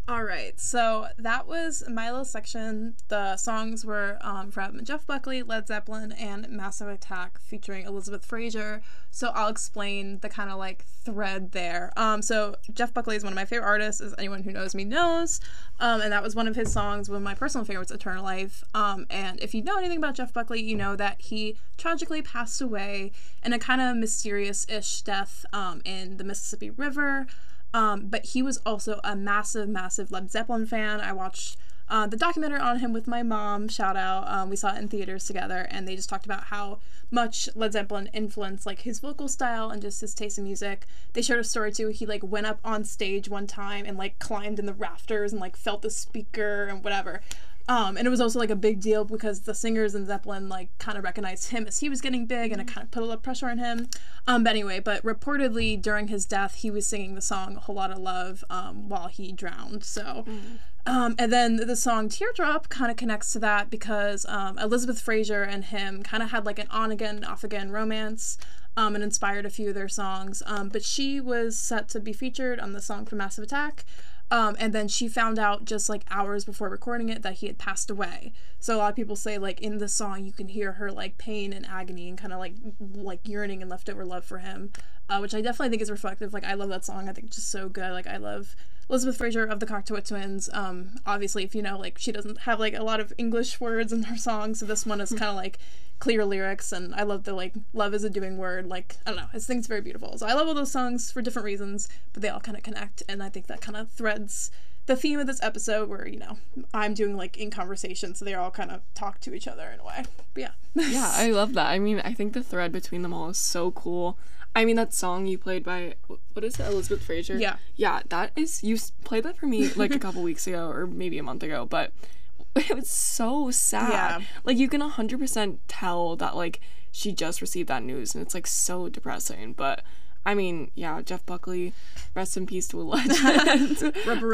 All right, so that was my little section. The songs were from Jeff Buckley, Led Zeppelin, and Massive Attack featuring Elizabeth Fraser. So I'll explain the kind of like thread there. So Jeff Buckley is one of my favorite artists, as anyone who knows me knows. And that was one of his songs, one of my personal favorites, Eternal Life. And if you know anything about Jeff Buckley, you know that he tragically passed away in a kind of mysterious-ish death in the Mississippi River. But he was also a massive Led Zeppelin fan. I watched the documentary on him with my mom, shout out. We saw it in theaters together, and they just talked about how much Led Zeppelin influenced like his vocal style and just his taste in music. They shared a story too. He like went up on stage one time and like climbed in the rafters and like felt the speaker and whatever. And it was also like a big deal because the singers in Zeppelin like kind of recognized him as he was getting big, and it kind of put a lot of pressure on him. But reportedly during his death, he was singing the song "A Whole Lot of Love" while he drowned. So, and then the song "Teardrop" kind of connects to that because Elizabeth Fraser and him kind of had like an on again, off again romance. And inspired a few of their songs. But she was set to be featured on the song from Massive Attack. And then she found out just like hours before recording it that he had passed away. So a lot of people say like in the song you can hear her like pain and agony and kind of like yearning and leftover love for him, which I definitely think is reflective. Like I love that song. I think it's just so good. Like I love Elizabeth Fraser of the Cocteau Twins. Obviously, if you know, like she doesn't have like a lot of English words in her songs, so this one is kind of like clear lyrics, and I love the like love is a doing word. Like I don't know, I just think it's very beautiful. So I love all those songs for different reasons, but they all kind of connect, and I think that kind of threads the theme of this episode, where you know I'm doing like in conversation, so they all kind of talk to each other in a way. But yeah, yeah, I love that. I mean, I think the thread between them all is so cool. I mean, that song you played by, what is it, Elizabeth Fraser? Yeah. Yeah, that is, you played that for me like a couple weeks ago, or maybe a month ago, but it was so sad. Yeah. Like, you can 100% tell that, like, she just received that news, and it's, like, so depressing, but I mean, yeah, Jeff Buckley, rest in peace to a legend.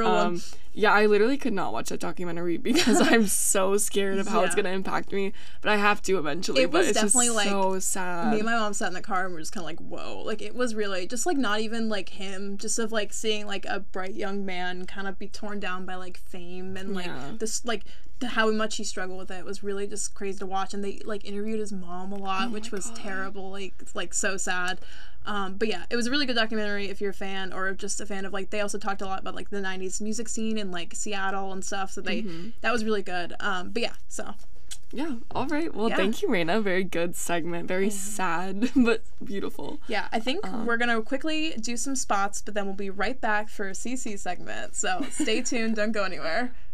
Yeah, I literally could not watch that documentary because I'm so scared of how it's going to impact me, but I have to eventually. It was but it's definitely just like so sad. Me and my mom sat in the car and we were just kind of like, whoa. Like, it was really just like not even like him, just of like seeing like a bright young man kind of be torn down by like fame and like this like how much he struggled with it was really just crazy to watch. And they like interviewed his mom a lot, which was terrible, like so sad. But yeah, it was a really good documentary if you're a fan, or just a fan of like, they also talked a lot about like the 90s music scene in like Seattle and stuff, so that was really good. But yeah, so yeah, all right, well, thank you, Raina. Very good segment, very sad but beautiful. Yeah, I think we're gonna quickly do some spots, but then we'll be right back for CC's segment, so stay tuned, don't go anywhere.